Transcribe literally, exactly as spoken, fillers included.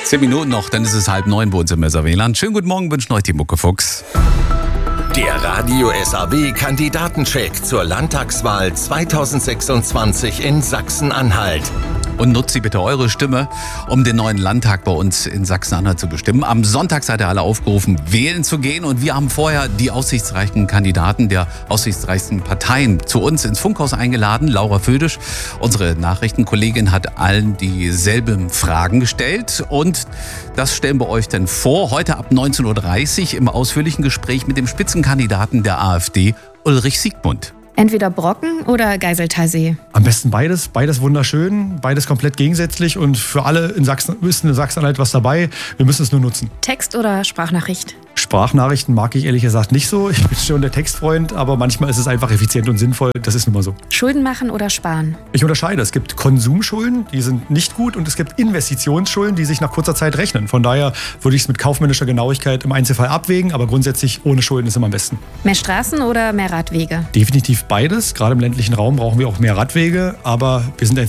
Zehn Minuten noch, dann ist es halb neun bei uns im S A W-Land. Schönen guten Morgen, wünschen euch die Mucke Fuchs. Der Radio S A W-Kandidatencheck zur Landtagswahl zweitausendsechsundzwanzig in Sachsen-Anhalt. Und nutzt Sie bitte eure Stimme, um den neuen Landtag bei uns in Sachsen-Anhalt zu bestimmen. Am Sonntag seid ihr alle aufgerufen, wählen zu gehen. Und wir haben vorher die aussichtsreichen Kandidaten der aussichtsreichsten Parteien zu uns ins Funkhaus eingeladen. Laura Födisch, unsere Nachrichtenkollegin, hat allen dieselben Fragen gestellt. Und das stellen wir euch dann vor, heute ab neunzehn Uhr dreißig im ausführlichen Gespräch mit dem Spitzenkandidaten der AfD, Ulrich Siegmund. Entweder Brocken oder Geiseltalsee. Am besten beides. Beides wunderschön, beides komplett gegensätzlich und für alle in Sachsen ist in Sachsen-Anhalt was dabei. Wir müssen es nur nutzen. Text oder Sprachnachricht? Sprachnachrichten mag ich ehrlich gesagt nicht so. Ich bin schon der Textfreund, aber manchmal ist es einfach effizient und sinnvoll. Das ist nun mal so. Schulden machen oder sparen? Ich unterscheide. Es gibt Konsumschulden, die sind nicht gut, und es gibt Investitionsschulden, die sich nach kurzer Zeit rechnen. Von daher würde ich es mit kaufmännischer Genauigkeit im Einzelfall abwägen, aber grundsätzlich ohne Schulden ist immer am besten. Mehr Straßen oder mehr Radwege? Definitiv beides. Gerade im ländlichen Raum brauchen wir auch mehr Radwege, aber wir sind ein